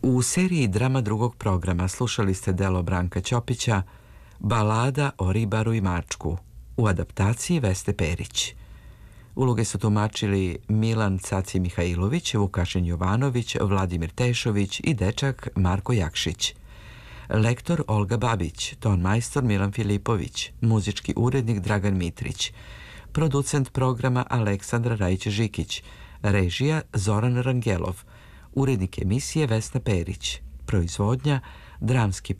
U seriji drama drugog programa slušali ste delo Branka Ćopića Balada o ribaru i mačku u adaptaciji Veste Perić. Uloge su tumačili Milan Caci Mihajlović, Vukašin Jovanović, Vladimir Tešović i dečak Marko Jakšić. Lektor Olga Babić, ton majstor Milan Filipović, muzički urednik Dragan Mitrić, producent programa Aleksandra Rajić-Žikić, režija Zoran Rangelov, urednik emisije Vesna Perić, proizvodnja Dramski